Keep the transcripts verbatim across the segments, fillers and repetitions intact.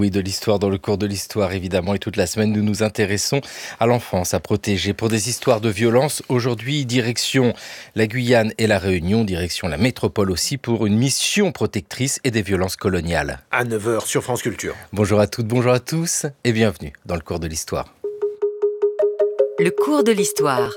Oui, de l'histoire dans le cours de l'histoire, évidemment. Et toute la semaine, nous nous intéressons à l'enfance, à protéger. Pour des histoires de violence, aujourd'hui, direction la Guyane et la Réunion, direction la métropole aussi, pour une mission protectrice et des violences coloniales. À neuf heures sur France Culture. Bonjour à toutes, bonjour à tous et bienvenue dans le cours de l'histoire. Le cours de l'histoire.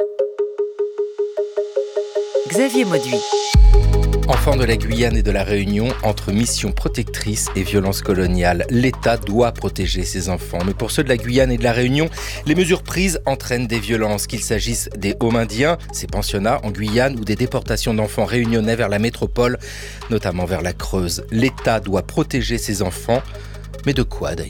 Xavier Mauduit. Enfants de la Guyane et de la Réunion, entre mission protectrice et violence coloniale, l'État doit protéger ses enfants. Mais pour ceux de la Guyane et de la Réunion, les mesures prises entraînent des violences, qu'il s'agisse des Hômes indiens, ces pensionnats en Guyane, ou des déportations d'enfants réunionnais vers la métropole, notamment vers la Creuse. L'État doit protéger ses enfants, mais de quoi d'ailleurs ?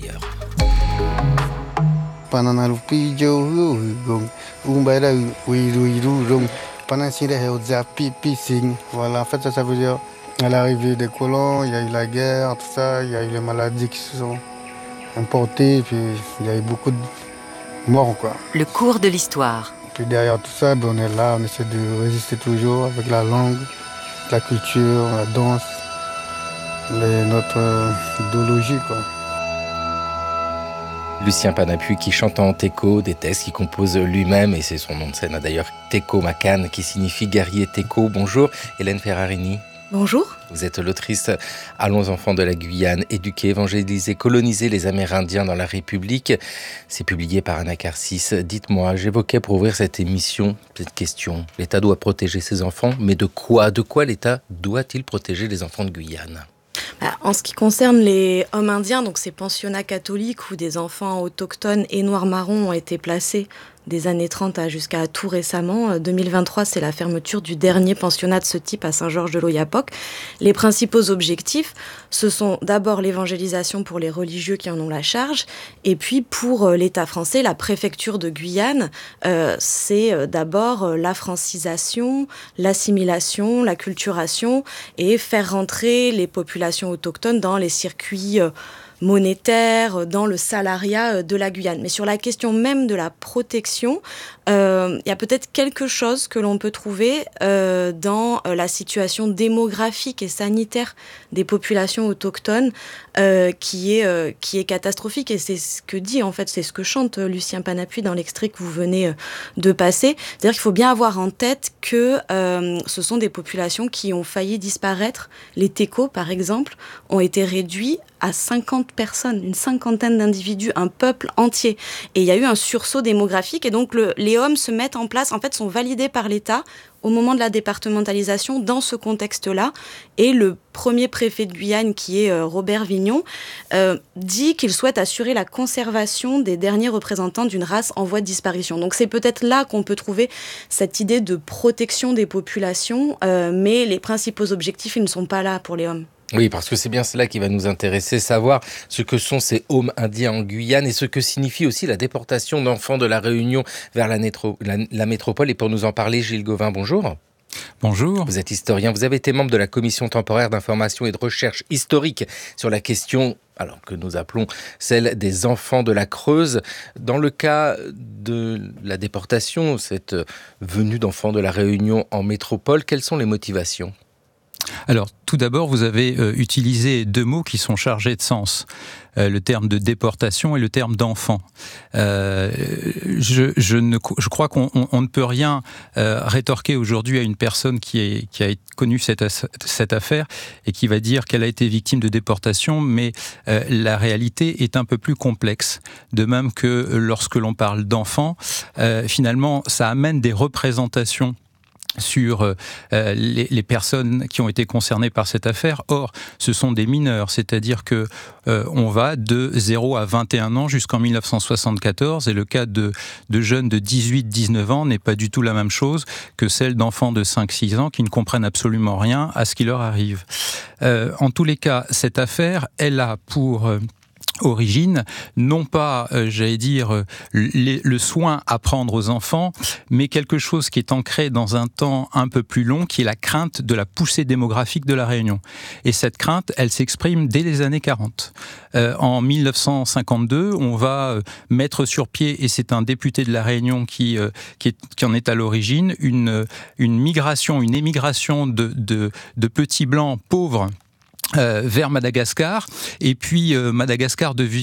Voilà, en fait, ça, ça veut dire à l'arrivée des colons, il y a eu la guerre, tout ça, il y a eu les maladies qui se sont importées, puis il y a eu beaucoup de morts, quoi. Le cours de l'histoire. Puis derrière tout ça, ben, on est là, on essaie de résister toujours avec la langue, la culture, la danse, les, notre idéologie, quoi. Lucien Panappuy qui chante en Teko, des textes qu'il compose lui-même, et c'est son nom de scène d'ailleurs, Teko Makan, qui signifie guerrier Teko. Bonjour, Hélène Ferrarini. Bonjour. Vous êtes l'autrice « Allons enfants de la Guyane, éduquer, évangéliser, coloniser les Amérindiens dans la République ». C'est publié par Anacarsis. Dites-moi, j'évoquais pour ouvrir cette émission cette question. L'État doit protéger ses enfants, mais de quoi ? De quoi l'État doit-il protéger les enfants de Guyane ? En ce qui concerne les hommes indiens, donc ces pensionnats catholiques où des enfants autochtones et noirs-marrons ont été placés des années trente à jusqu'à tout récemment. deux mille vingt-trois, c'est la fermeture du dernier pensionnat de ce type à Saint-Georges-de-l'Oyapock. Les principaux objectifs, ce sont d'abord l'évangélisation pour les religieux qui en ont la charge, et puis pour l'État français, la préfecture de Guyane, euh, c'est d'abord la francisation, l'assimilation, la culturation, et faire rentrer les populations autochtones dans les circuits euh, monétaire, dans le salariat de la Guyane. Mais sur la question même de la protection, euh, il y a peut-être quelque chose que l'on peut trouver euh, dans la situation démographique et sanitaire des populations autochtones euh, qui est, euh, qui est catastrophique. Et c'est ce que dit, en fait, c'est ce que chante Lucien Panappuy dans l'extrait que vous venez de passer. C'est-à-dire qu'il faut bien avoir en tête que euh, ce sont des populations qui ont failli disparaître. Les Teko, par exemple, ont été réduits à cinquante personnes, une cinquantaine d'individus, un peuple entier. Et il y a eu un sursaut démographique et donc le, les hommes se mettent en place, en fait sont validés par l'État au moment de la départementalisation dans ce contexte-là. Et le premier préfet de Guyane, qui est euh, Robert Vignon, euh, dit qu'il souhaite assurer la conservation des derniers représentants d'une race en voie de disparition. Donc c'est peut-être là qu'on peut trouver cette idée de protection des populations, euh, mais les principaux objectifs, ils ne sont pas là pour les hommes. Oui, parce que c'est bien cela qui va nous intéresser, savoir ce que sont ces Hômes indiens en Guyane et ce que signifie aussi la déportation d'enfants de la Réunion vers la, nétro, la, la métropole. Et pour nous en parler, Gilles Gauvin, bonjour. Bonjour. Vous êtes historien, vous avez été membre de la commission temporaire d'information et de recherche historique sur la question, alors que nous appelons celle des enfants de la Creuse. Dans le cas de la déportation, cette venue d'enfants de la Réunion en métropole, quelles sont les motivations ? Alors, tout d'abord, vous avez euh, utilisé deux mots qui sont chargés de sens. Euh, le terme de déportation et le terme d'enfant. Euh, je, je, ne, je crois qu'on on, on ne peut rien euh, rétorquer aujourd'hui à une personne qui, est, qui a connu cette, cette affaire et qui va dire qu'elle a été victime de déportation, mais euh, la réalité est un peu plus complexe. De même que lorsque l'on parle d'enfant, euh, finalement, ça amène des représentations sur euh, les, les personnes qui ont été concernées par cette affaire. Or, ce sont des mineurs, c'est-à-dire que euh, on va de zéro à vingt et un ans jusqu'en mille neuf cent soixante-quatorze, et le cas de, de jeunes de dix-huit à dix-neuf ans n'est pas du tout la même chose que celle d'enfants de cinq à six ans qui ne comprennent absolument rien à ce qui leur arrive. Euh, en tous les cas, cette affaire, elle a pour... Euh, origine, non pas, euh, j'allais dire, euh, le, le soin à prendre aux enfants, mais quelque chose qui est ancré dans un temps un peu plus long, qui est la crainte de la poussée démographique de la Réunion. Et cette crainte, elle s'exprime dès les années quarante. Euh, en mille neuf cent cinquante-deux, on va euh, mettre sur pied, et c'est un député de la Réunion qui, euh, qui, est, qui en est à l'origine, une, une migration, une émigration de, de, de petits blancs pauvres Euh, vers Madagascar, et puis euh, Madagascar devi-